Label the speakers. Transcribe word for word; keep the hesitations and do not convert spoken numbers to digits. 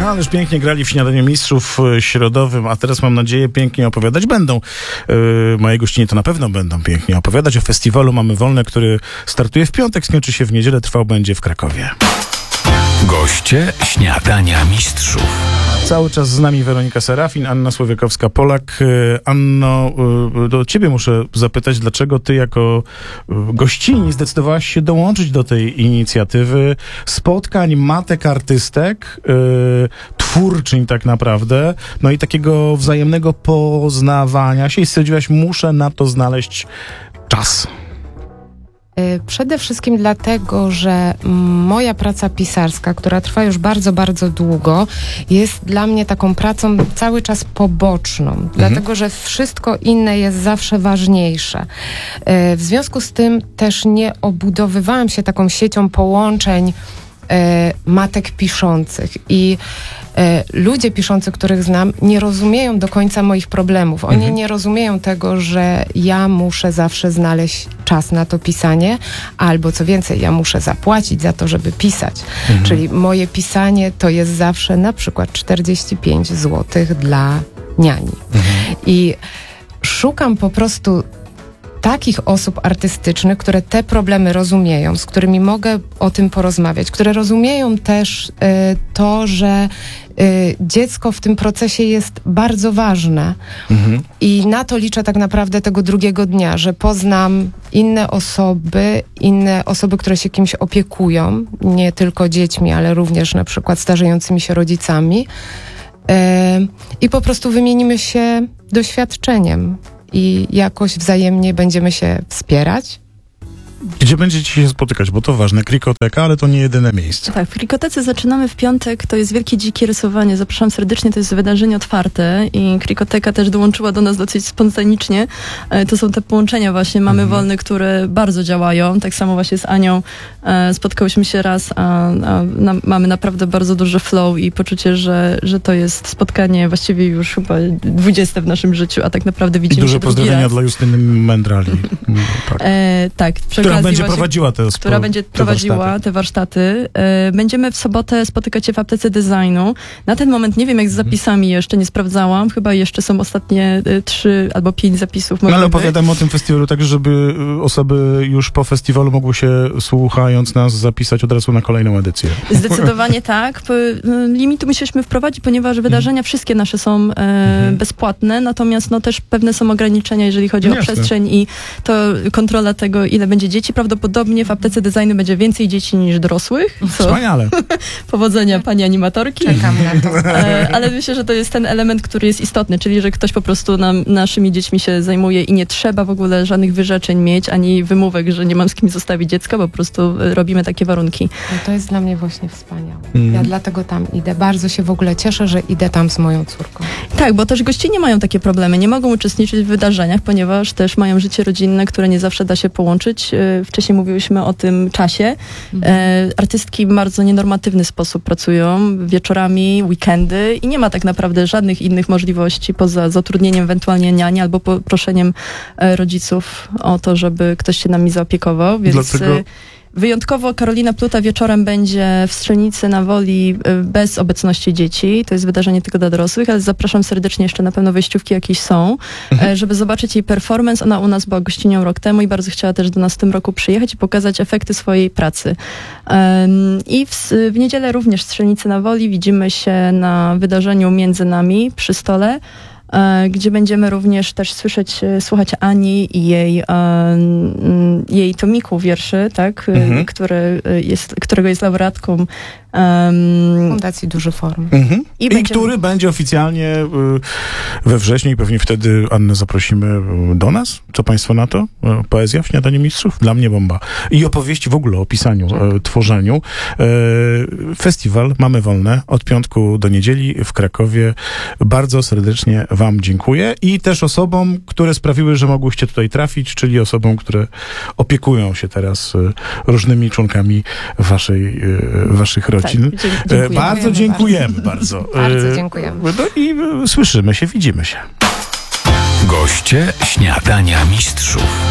Speaker 1: Ależ pięknie grali w Śniadaniu Mistrzów środowym, a teraz mam nadzieję pięknie opowiadać będą. Yy, moje gościnie to na pewno będą pięknie opowiadać o festiwalu Mamy Wolne, który startuje w piątek, skończy się w niedzielę, trwał będzie w Krakowie.
Speaker 2: Goście Śniadania Mistrzów.
Speaker 1: Cały czas z nami Weronika Serafin, Anna Słowiakowska-Polak. Anno, do ciebie muszę zapytać, dlaczego ty jako gościni zdecydowałaś się dołączyć do tej inicjatywy spotkań matek artystek, yy, twórczyń tak naprawdę, no i takiego wzajemnego poznawania się i stwierdziłaś, muszę na to znaleźć czas.
Speaker 3: Przede wszystkim dlatego, że moja praca pisarska, która trwa już bardzo, bardzo długo, jest dla mnie taką pracą cały czas poboczną, mhm. dlatego, że wszystko inne jest zawsze ważniejsze. W związku z tym też nie obudowywałam się taką siecią połączeń matek piszących i ludzie piszący, których znam, nie rozumieją do końca moich problemów. Oni mhm. nie rozumieją tego, że ja muszę zawsze znaleźć czas na to pisanie, albo co więcej, ja muszę zapłacić za to, żeby pisać. Mhm. Czyli moje pisanie to jest zawsze na przykład czterdzieści pięć złotych dla niani. Mhm. I szukam po prostu takich osób artystycznych, które te problemy rozumieją, z którymi mogę o tym porozmawiać, które rozumieją też y, to, że y, dziecko w tym procesie jest bardzo ważne. Mhm. I na to liczę tak naprawdę tego drugiego dnia, że poznam inne osoby, inne osoby, które się kimś opiekują, nie tylko dziećmi, ale również na przykład starzejącymi się rodzicami. Y, I po prostu wymienimy się doświadczeniem. I jakoś wzajemnie będziemy się wspierać.
Speaker 1: Gdzie będziecie się spotykać? Bo to ważne. Krikoteka, ale to nie jedyne miejsce.
Speaker 4: Tak, w Krikotece zaczynamy w piątek. To jest Wielkie Dzikie Rysowanie. Zapraszam serdecznie. To jest wydarzenie otwarte i Krikoteka też dołączyła do nas dosyć spontanicznie. To są te połączenia właśnie Mamy mhm. Wolne, które bardzo działają. Tak samo właśnie z Anią spotkałyśmy się raz, a, a na, mamy naprawdę bardzo duży flow i poczucie, że, że to jest spotkanie właściwie już chyba dwudzieste w naszym życiu, a tak naprawdę widzimy
Speaker 1: I
Speaker 4: się
Speaker 1: duże pozdrowienia
Speaker 4: raz.
Speaker 1: dla Justyny Mendrali. tak.
Speaker 4: E, tak.
Speaker 1: Która będzie właśnie, prowadziła te
Speaker 4: Która spo, będzie
Speaker 1: te
Speaker 4: prowadziła
Speaker 1: warsztaty.
Speaker 4: te warsztaty. E, będziemy w sobotę spotykać się w aptece designu. Na ten moment nie wiem jak z zapisami, jeszcze nie sprawdzałam. Chyba jeszcze są ostatnie e, trzy albo pięć zapisów.
Speaker 1: No ale opowiadamy o tym festiwalu tak, żeby osoby już po festiwalu mogły się, słuchając nas, zapisać od razu na kolejną edycję.
Speaker 4: Zdecydowanie tak. Limitu musieliśmy wprowadzić, ponieważ wydarzenia wszystkie nasze są e, mhm. bezpłatne, natomiast no, też pewne są ograniczenia, jeżeli chodzi Jasne. o przestrzeń i to kontrola tego, ile będzie dzieci. Prawdopodobnie w aptece designu będzie więcej dzieci niż dorosłych. Co?
Speaker 1: Wspaniale.
Speaker 4: Powodzenia pani animatorki.
Speaker 3: Czekam na to.
Speaker 4: E, ale myślę, że to jest ten element, który jest istotny, czyli że ktoś po prostu nam, naszymi dziećmi się zajmuje i nie trzeba w ogóle żadnych wyrzeczeń mieć, ani wymówek, że nie mam z kim zostawić dziecka, po prostu robimy takie warunki.
Speaker 3: No to jest dla mnie właśnie wspaniałe. Mm. Ja dlatego tam idę. Bardzo się w ogóle cieszę, że idę tam z moją córką.
Speaker 4: Tak, bo też goście nie mają takie problemy, nie mogą uczestniczyć w wydarzeniach, ponieważ też mają życie rodzinne, które nie zawsze da się połączyć. Wcześniej mówiłyśmy o tym czasie. Mhm. E, artystki w bardzo nienormatywny sposób pracują, wieczorami, weekendy i nie ma tak naprawdę żadnych innych możliwości poza zatrudnieniem ewentualnie niani albo proszeniem e, rodziców o to, żeby ktoś się nami zaopiekował, więc... Dlatego... Wyjątkowo Karolina Pluta wieczorem będzie w Strzelnicy na Woli bez obecności dzieci. To jest wydarzenie tylko dla dorosłych, ale zapraszam serdecznie, jeszcze na pewno wejściówki jakieś są, mhm. żeby zobaczyć jej performance. Ona u nas była gościnią rok temu i bardzo chciała też do nas w tym roku przyjechać i pokazać efekty swojej pracy. Um, I w, w niedzielę również w Strzelnicy na Woli widzimy się na wydarzeniu Między Nami przy stole, gdzie będziemy również też słyszeć, słuchać Ani i jej, um, jej tomiku wierszy, tak, mhm. który jest, którego jest laureatką um,
Speaker 3: Fundacji Duży Forum.
Speaker 1: Mhm. I, I będziemy... który będzie oficjalnie we wrześniu i pewnie wtedy Annę zaprosimy do nas. Co państwo na to? Poezja w Śniadaniu Mistrzów? Dla mnie bomba. I opowieści w ogóle o pisaniu, tak. e, tworzeniu. E, festiwal Mamy Wolne od piątku do niedzieli w Krakowie. Bardzo serdecznie wam dziękuję i też osobom, które sprawiły, że mogłyście tutaj trafić, czyli osobom, które opiekują się teraz różnymi członkami waszej, waszych rodzin.
Speaker 4: Tak, dziękujemy.
Speaker 1: Bardzo dziękujemy. Bardzo.
Speaker 3: Bardzo dziękujemy.
Speaker 1: No i słyszymy się, widzimy się.
Speaker 2: Goście Śniadania Mistrzów.